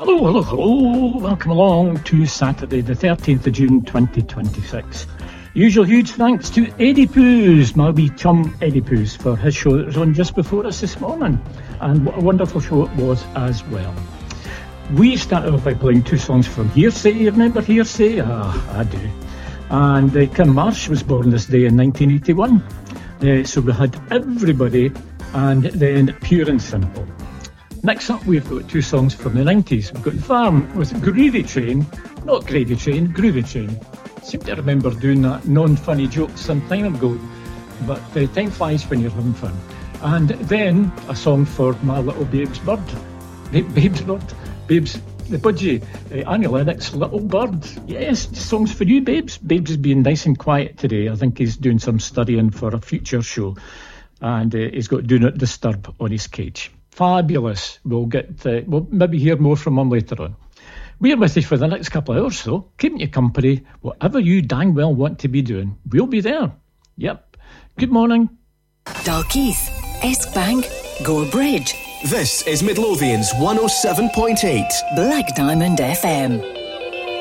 Hello. Welcome along to Saturday, the 13th of June, 2026. Usual huge thanks to Eddie Poos, my wee chum Eddie Poos, for his show that was on just before us this morning. And what a wonderful show it was as well. We started off by playing two songs from Hearsay. You remember Hearsay? I do. And Kim Marsh was born this day in 1981. So we had Everybody and then Pure and Simple. Next up, we've got two songs from the 90s. We've got The Farm with Groovy Train, not Gravy Train, Groovy Train. I seem to remember doing that non-funny joke some time ago, but time flies when you're having fun. And then a song for my little Babes the budgie, Annie Lennox, Little Bird. Yes, songs for you, Babes. Babes is being nice and quiet today. I think he's doing some studying for a future show, and he's got Do Not Disturb on his cage. Fabulous. We'll maybe hear more from him later on. We're with you for the next couple of hours, though, keeping you company, whatever you dang well want to be doing. We'll be there. Yep. Good morning. Dalkeith, Eskbank, Gore Bridge. This is Midlothian's 107.8 Black Diamond FM.